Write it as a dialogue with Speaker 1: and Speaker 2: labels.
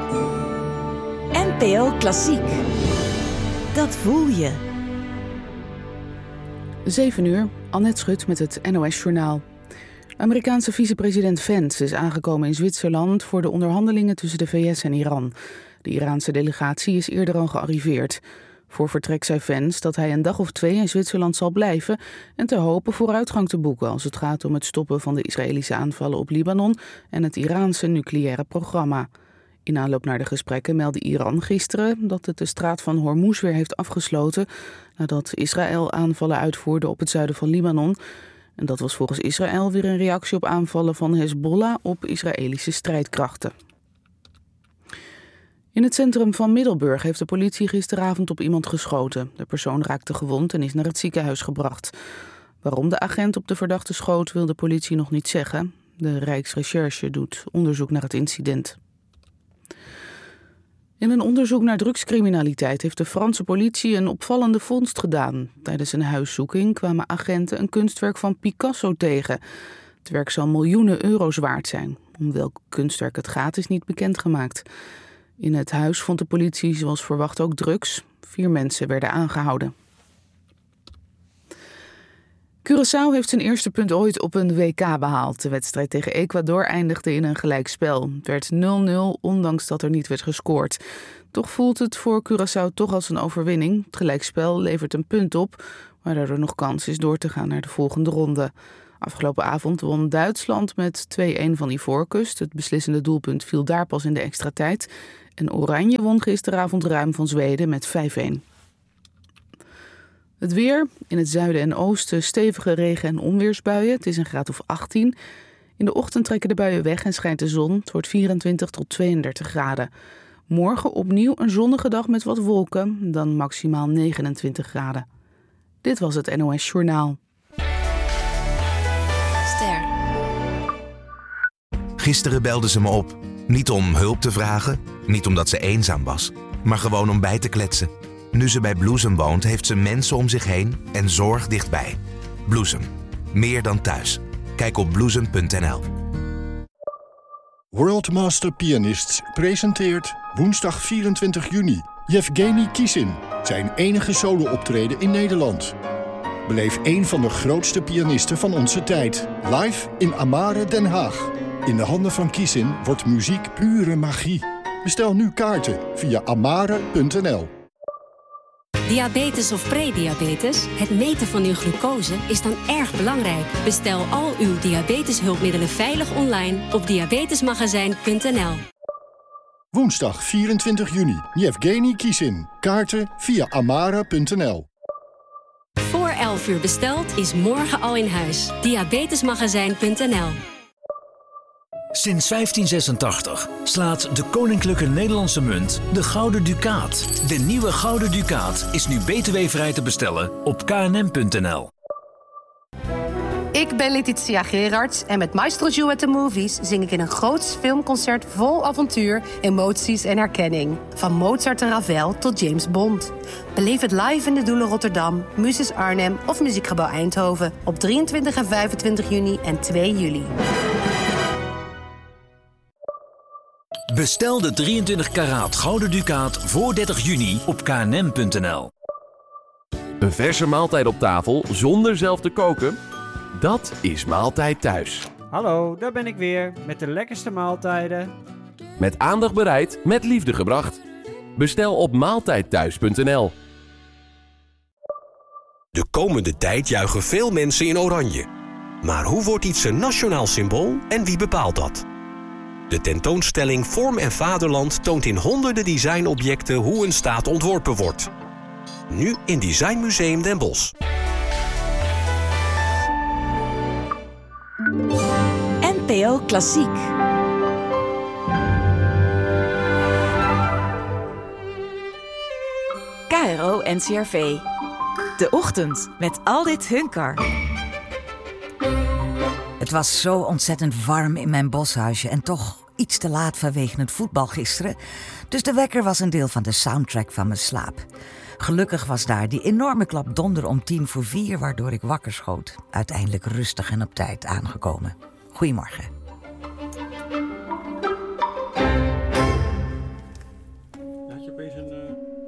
Speaker 1: NPO Klassiek. Dat voel je.
Speaker 2: 7:00, Annette Schut met het NOS-journaal. Amerikaanse vicepresident Vance is aangekomen in Zwitserland voor de onderhandelingen tussen de VS en Iran. De Iraanse delegatie is eerder al gearriveerd. Voor vertrek zei Vance dat hij een dag of 2 in Zwitserland zal blijven en te hopen vooruitgang te boeken als het gaat om het stoppen van de Israëlische aanvallen op Libanon en het Iraanse nucleaire programma. In aanloop naar de gesprekken meldde Iran gisteren dat het de straat van Hormuz weer heeft afgesloten nadat Israël aanvallen uitvoerde op het zuiden van Libanon. En dat was volgens Israël weer een reactie op aanvallen van Hezbollah op Israëlische strijdkrachten. In het centrum van Middelburg heeft de politie gisteravond op iemand geschoten. De persoon raakte gewond en is naar het ziekenhuis gebracht. Waarom de agent op de verdachte schoot wil de politie nog niet zeggen. De Rijksrecherche doet onderzoek naar het incident. In een onderzoek naar drugscriminaliteit heeft de Franse politie een opvallende vondst gedaan. Tijdens een huiszoeking kwamen agenten een kunstwerk van Picasso tegen. Het werk zal miljoenen euro's waard zijn. Om welk kunstwerk het gaat is niet bekendgemaakt. In het huis vond de politie zoals verwacht ook drugs. 4 mensen werden aangehouden. Curaçao heeft zijn eerste punt ooit op een WK behaald. De wedstrijd tegen Ecuador eindigde in een gelijkspel. Het werd 0-0, ondanks dat er niet werd gescoord. Toch voelt het voor Curaçao toch als een overwinning. Het gelijkspel levert een punt op, waardoor er nog kans is door te gaan naar de volgende ronde. Afgelopen avond won Duitsland met 2-1 van Ivoorkust. Het beslissende doelpunt viel daar pas in de extra tijd. En Oranje won gisteravond ruim van Zweden met 5-1. Het weer. In het zuiden en oosten stevige regen- en onweersbuien. Het is een graad of 18. In de ochtend trekken de buien weg en schijnt de zon. Het wordt 24 tot 32 graden. Morgen opnieuw een zonnige dag met wat wolken. Dan maximaal 29 graden. Dit was het NOS Journaal.
Speaker 3: Ster.
Speaker 4: Gisteren belde ze me op. Niet om hulp te vragen, niet omdat ze eenzaam was, maar gewoon om bij te kletsen. Nu ze bij Bloesem woont, heeft ze mensen om zich heen en zorg dichtbij. Bloesem. Meer dan thuis. Kijk op bloesem.nl.
Speaker 5: World Master Pianists presenteert woensdag 24 juni Yevgeny Kissin, zijn enige solo-optreden in Nederland. Beleef een van de grootste pianisten van onze tijd, live in Amare, Den Haag. In de handen van Kissin wordt muziek pure magie. Bestel nu kaarten via amare.nl.
Speaker 3: Diabetes of prediabetes? Het meten van uw glucose is dan erg belangrijk. Bestel al uw diabeteshulpmiddelen veilig online op diabetesmagazijn.nl.
Speaker 5: Woensdag 24 juni, Yevgeny Kissin. Kaarten via amare.nl.
Speaker 3: Voor 11 uur besteld is morgen al in huis. Diabetesmagazijn.nl.
Speaker 6: Sinds 1586 slaat de Koninklijke Nederlandse Munt de Gouden Ducaat. De nieuwe Gouden Ducaat is nu btw-vrij te bestellen op knm.nl.
Speaker 7: Ik ben Letitia Gerards en met Maestro Joe at the Movies zing ik in een groots filmconcert vol avontuur, emoties en herkenning. Van Mozart en Ravel tot James Bond. Beleef het live in de Doelen Rotterdam, Muses Arnhem of Muziekgebouw Eindhoven op 23 en 25 juni en 2 juli.
Speaker 6: Bestel de 23 karaat Gouden Ducaat voor 30 juni op knm.nl.
Speaker 8: Een verse maaltijd op tafel zonder zelf te koken? Dat is Maaltijd Thuis.
Speaker 9: Hallo, daar ben ik weer met de lekkerste maaltijden.
Speaker 8: Met aandacht bereid, met liefde gebracht. Bestel op maaltijdthuis.nl.
Speaker 10: De komende tijd juichen veel mensen in oranje. Maar hoe wordt iets een nationaal symbool en wie bepaalt dat? De tentoonstelling Vorm en Vaderland toont in honderden designobjecten hoe een staat ontworpen wordt. Nu in Designmuseum Den Bosch.
Speaker 1: NPO Klassiek. KRO NCRV. De ochtend met Aldit Hunkar.
Speaker 11: Het was zo ontzettend warm in mijn boshuisje en toch iets te laat vanwege het voetbal gisteren. Dus de wekker was een deel van de soundtrack van mijn slaap. Gelukkig was daar die enorme klap donder om 3:50, waardoor ik wakker schoot. Uiteindelijk rustig en op tijd aangekomen. Goedemorgen.
Speaker 12: opeens een